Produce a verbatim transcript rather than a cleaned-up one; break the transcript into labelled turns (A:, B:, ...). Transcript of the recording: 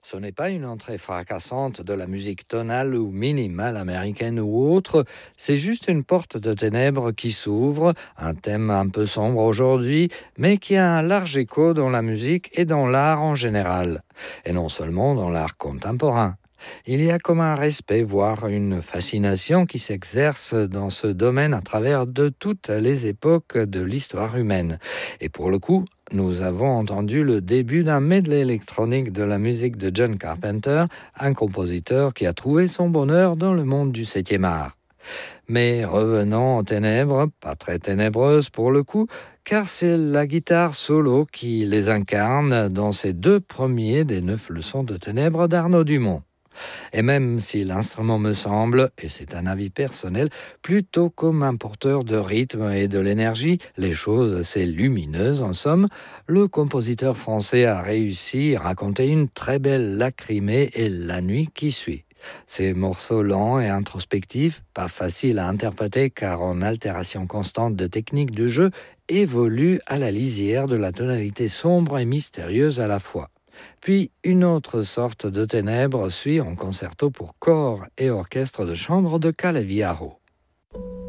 A: Ce n'est pas une entrée fracassante de la musique tonale ou minimale américaine ou autre, c'est juste une porte de ténèbres qui s'ouvre, un thème un peu sombre aujourd'hui, mais qui a un large écho dans la musique et dans l'art en général, et non seulement dans l'art contemporain. Il y a comme un respect, voire une fascination qui s'exerce dans ce domaine à travers de toutes les époques de l'histoire humaine. Et pour le coup, nous avons entendu le début d'un medley électronique de la musique de John Carpenter, un compositeur qui a trouvé son bonheur dans le monde du septième art. Mais revenons aux ténèbres, pas très ténébreuses pour le coup, car c'est la guitare solo qui les incarne dans ces deux premiers des neuf leçons de ténèbres d'Arnaud Dumont. Et même si l'instrument me semble, et c'est un avis personnel, plutôt comme un porteur de rythme et de l'énergie, les choses assez lumineuses en somme, le compositeur français a réussi à raconter une très belle lacrymée et la nuit qui suit. Ces morceaux lents et introspectifs, pas faciles à interpréter car en altération constante de technique de jeu, évoluent à la lisière de la tonalité sombre et mystérieuse à la fois. Puis une autre sorte de ténèbres suit en concerto pour corps et orchestre de chambre de Calaviaro.